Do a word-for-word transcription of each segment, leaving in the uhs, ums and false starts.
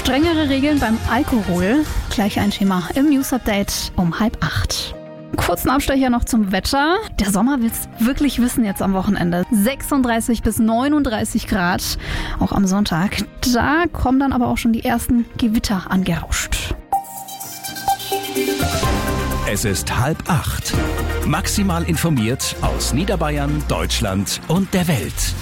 Strengere Regeln beim Alkohol. Gleich ein Schema im News-Update um halb acht. Kurzen Abstecher noch zum Wetter. Der Sommer will es wirklich wissen jetzt am Wochenende. sechsunddreißig bis neununddreißig Grad, auch am Sonntag. Da kommen dann aber auch schon die ersten Gewitter angerauscht. Es ist halb acht. Maximal informiert aus Niederbayern, Deutschland und der Welt.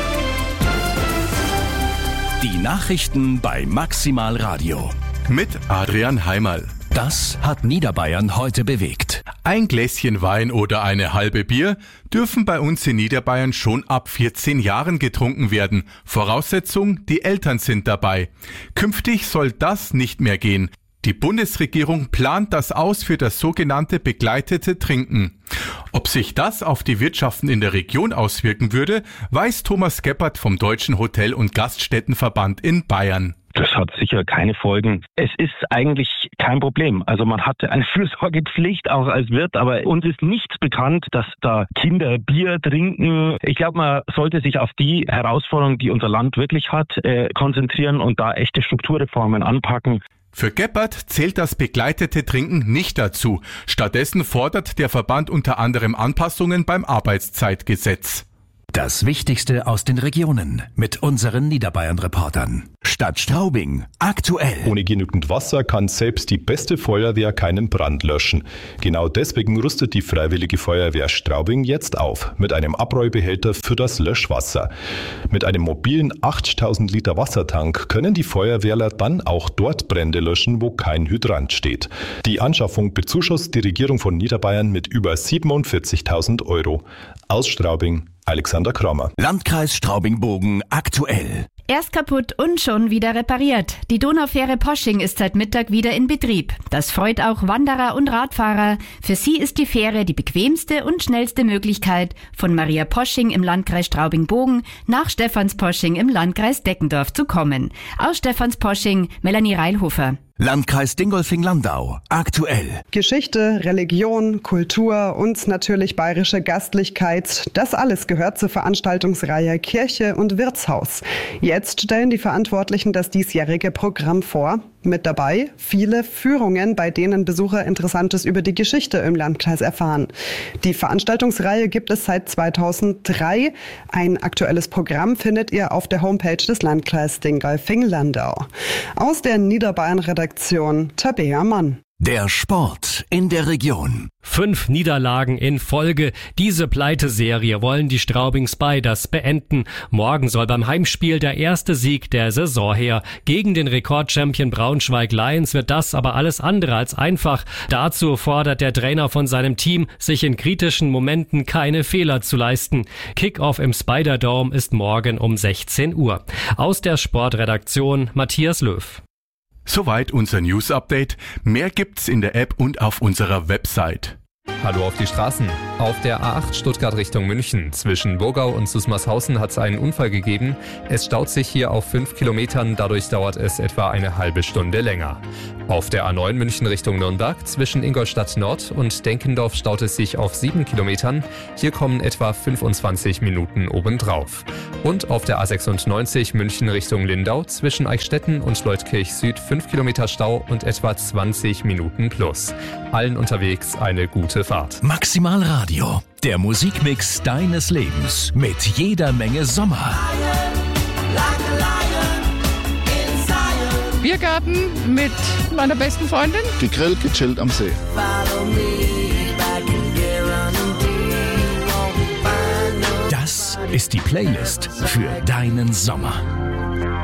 Die Nachrichten bei Maximal Radio. Mit Adrian Heimerl. Das hat Niederbayern heute bewegt. Ein Gläschen Wein oder eine halbe Bier dürfen bei uns in Niederbayern schon ab vierzehn Jahren getrunken werden. Voraussetzung, die Eltern sind dabei. Künftig soll das nicht mehr gehen. Die Bundesregierung plant das aus für das sogenannte begleitete Trinken. Ob sich das auf die Wirtschaften in der Region auswirken würde, weiß Thomas Geppert vom Deutschen Hotel- und Gaststättenverband in Bayern. Das hat sicher keine Folgen. Es ist eigentlich kein Problem. Also man hat eine Fürsorgepflicht auch als Wirt, aber uns ist nichts bekannt, dass da Kinder Bier trinken. Ich glaube, man sollte sich auf die Herausforderungen, die unser Land wirklich hat, äh, konzentrieren und da echte Strukturreformen anpacken. Für Geppert zählt das begleitete Trinken nicht dazu. Stattdessen fordert der Verband unter anderem Anpassungen beim Arbeitszeitgesetz. Das Wichtigste aus den Regionen mit unseren Niederbayern-Reportern. Stadt Straubing, aktuell. Ohne genügend Wasser kann selbst die beste Feuerwehr keinen Brand löschen. Genau deswegen rüstet die Freiwillige Feuerwehr Straubing jetzt auf mit einem Abräubehälter für das Löschwasser. Mit einem mobilen achttausend Liter Wassertank können die Feuerwehrler dann auch dort Brände löschen, wo kein Hydrant steht. Die Anschaffung bezuschusst die Regierung von Niederbayern mit über siebenundvierzigtausend Euro. Aus Straubing, Alexander Krommer. Landkreis Straubing-Bogen, aktuell. Erst kaputt und schon wieder repariert. Die Donaufähre Posching ist seit Mittag wieder in Betrieb. Das freut auch Wanderer und Radfahrer. Für sie ist die Fähre die bequemste und schnellste Möglichkeit, von Maria Posching im Landkreis Straubing-Bogen nach Stephansposching im Landkreis Deckendorf zu kommen. Aus Stephansposching, Melanie Reilhofer. Landkreis Dingolfing-Landau, aktuell. Geschichte, Religion, Kultur und natürlich bayerische Gastlichkeit, das alles gehört zur Veranstaltungsreihe Kirche und Wirtshaus. Jetzt stellen die Verantwortlichen das diesjährige Programm vor. Mit dabei viele Führungen, bei denen Besucher Interessantes über die Geschichte im Landkreis erfahren. Die Veranstaltungsreihe gibt es seit zweitausenddrei. Ein aktuelles Programm findet ihr auf der Homepage des Landkreises Dingolfing-Landau. Aus der Niederbayern-Redaktion Tabea Mann. Der Sport in der Region. Fünf Niederlagen in Folge. Diese Pleiteserie wollen die Straubing Spiders beenden. Morgen soll beim Heimspiel der erste Sieg der Saison her. Gegen den Rekordchampion Braunschweig Lions wird das aber alles andere als einfach. Dazu fordert der Trainer von seinem Team, sich in kritischen Momenten keine Fehler zu leisten. Kickoff im Spiderdome ist morgen um sechzehn Uhr. Aus der Sportredaktion Matthias Löw. Soweit unser News-Update. Mehr gibt's in der App und auf unserer Website. Hallo auf die Straßen. Auf der A acht Stuttgart Richtung München zwischen Burgau und Susmarshausen hat es einen Unfall gegeben. Es staut sich hier auf fünf Kilometern, dadurch dauert es etwa eine halbe Stunde länger. Auf der A neun München Richtung Nürnberg zwischen Ingolstadt Nord und Denkendorf staut es sich auf sieben Kilometern. Hier kommen etwa fünfundzwanzig Minuten obendrauf. Und auf der A sechsundneunzig München Richtung Lindau zwischen Eichstätten und Leutkirch Süd fünf Kilometer Stau und etwa zwanzig Minuten plus. Allen unterwegs eine gute Fahrt. Maximal Radio, der Musikmix deines Lebens mit jeder Menge Sommer. Biergarten mit meiner besten Freundin. Gegrillt, gechillt am See. Das ist die Playlist für deinen Sommer.